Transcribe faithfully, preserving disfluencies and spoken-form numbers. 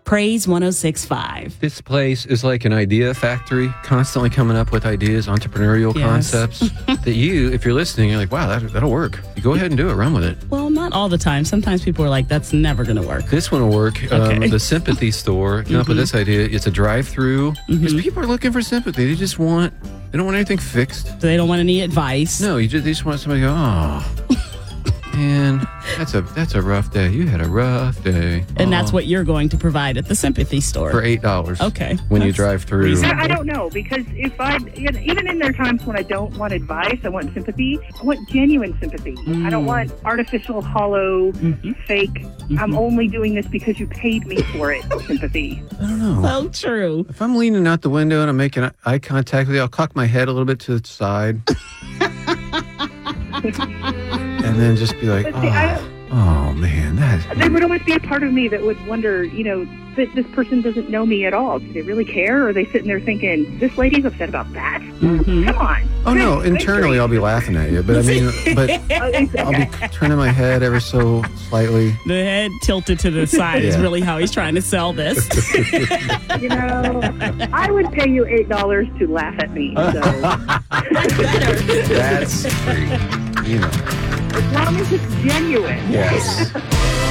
Praise one oh six point five. This place is like an idea factory, constantly coming up with ideas, entrepreneurial Yes. concepts that you, if you're listening, you're like, wow, that, that'll work. You go ahead and do it. Run with it. Well, not all the time. Sometimes people are like, that's never going to work. This one will work. Okay. Um, the Sympathy Store came up with this idea. It's a drive-through because people are looking for sympathy. They just want, they don't want anything fixed. So they don't want any advice. No, you just, they just want somebody to go, oh, man, that's a that's a rough day. You had a rough day. And that's Aw. what you're going to provide at the Sympathy Store. For eight dollars. Okay. When you That's drive through. reasonable. I, I don't know, because if I, you know, even in there are times when I don't want advice, I want sympathy. I want genuine sympathy. I don't want artificial, hollow, fake, I'm only doing this because you paid me for it sympathy. I don't know. So true. If I'm leaning out the window and I'm making eye contact with you, I'll cock my head a little bit to the side. And then just be like, But see, I- oh, oh man, that. There would always be a part of me that would wonder, you know, that this person doesn't know me at all. Do they really care? Or are they sitting there thinking, this lady's upset about that? Come on. Oh no, Good- internally good I'll be laughing at you, but I mean, but grief. I'll be turning my head ever so slightly. The head tilted to the side is Yeah. really how he's trying to sell this. You know, I would pay you eight dollars to laugh at me. So That's free, you know. as long as it's genuine. Yes.